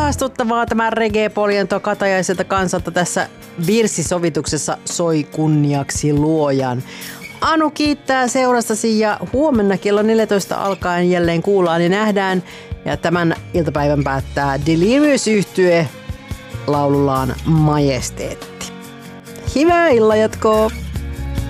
ihastuttavaa tämä reggae-poljento katajaiselta kansalta tässä virsisovituksessa Soi kunniaksi luojan. Anu kiittää seurastasi ja huomenna kello 14 alkaen jälleen kuullaan ja nähdään. Ja tämän iltapäivän päättää Delirious-yhtye laulullaan Majesteetti. Hyvää illanjatkoa!